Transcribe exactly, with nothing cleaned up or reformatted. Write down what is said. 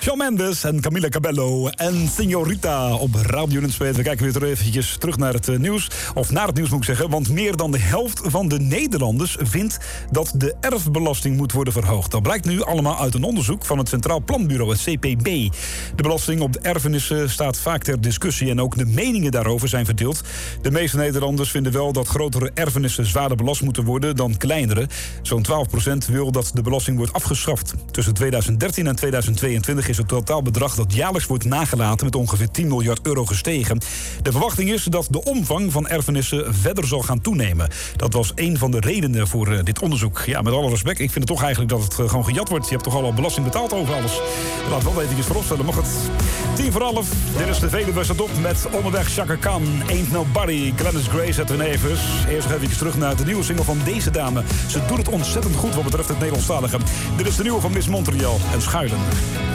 Shawn Mendes en Camila Cabello en Señorita op Radio Nunspeet. We kijken weer terug eventjes terug naar het nieuws. Of naar het nieuws moet ik zeggen. Want meer dan de helft van de Nederlanders vindt dat de erfbelasting moet worden verhoogd. Dat blijkt nu allemaal uit een onderzoek van het Centraal Planbureau, het C P B. De belasting op de erfenissen staat vaak ter discussie en ook de meningen daarover zijn verdeeld. De meeste Nederlanders vinden wel dat grotere erfenissen zwaarder belast moeten worden dan kleinere. Zo'n twaalf procent wil dat de belasting wordt afgeschaft. Tussen tweeduizend dertien en tweeduizend tweeëntwintig is het totaalbedrag dat jaarlijks wordt nagelaten met ongeveer tien miljard euro gestegen. De verwachting is dat de omvang van erfenissen verder zal gaan toenemen. Dat was een van de redenen voor uh, dit onderzoek. Ja, met alle respect, ik vind het toch eigenlijk dat het uh, gewoon gejat wordt. Je hebt toch al belasting betaald over alles. Laat wel eventjes vooropstellen, mag het? Tien voor half, dit is de Veluwe staat op met onderweg Chaka Khan, Ain't Nobody, Gladys Grace uit de Nevers. Eerst nog even terug naar de nieuwe single van deze dame. Ze doet het ontzettend goed wat betreft het Nederlandstalige. Dit is de nieuwe van Miss Montreal en Schuilen.